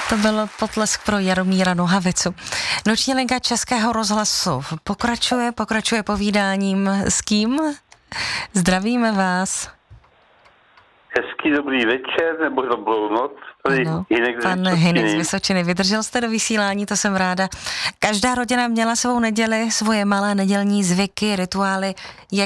To byl potlesk pro Jaromíra Nohavicu. Noční linka Českého rozhlasu pokračuje povídáním s kým? Zdravíme vás. Hezký dobrý večer nebo dobrou noc. Ano, pan Hynek z Vysočiny. Vydržel jste do vysílání, to jsem ráda. Každá rodina měla svou neděli, svoje malé nedělní zvyky, rituály. Jak